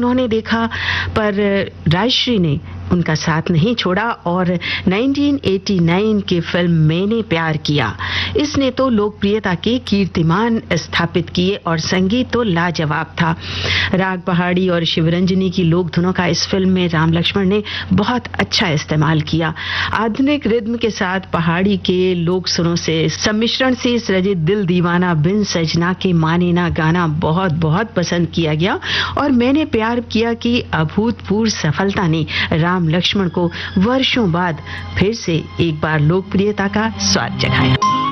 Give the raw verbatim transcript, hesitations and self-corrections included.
उन्होंने देखा, पर राजश्री ने उनका साथ नहीं छोड़ा और उन्नीस सौ नवासी की फिल्म मैंने प्यार किया, इसने तो लोकप्रियता के कीर्तिमान स्थापित किए और संगीत तो लाजवाब था। राग पहाड़ी और शिवरंजनी की लोक धुनों का इस फिल्म में राम लक्ष्मण ने बहुत अच्छा इस्तेमाल किया। आधुनिक रिद्म के साथ पहाड़ी के लोक सुरों से सम्मिश्रण से सृजित दिल दीवाना बिन सजना के माने ना गाना बहुत बहुत पसंद किया गया और मैंने प्यार किया की अभूतपूर्व सफलता ने राम लक्ष्मण को वर्षों बाद फिर से एक बार लोकप्रियता का स्वाद चखाया।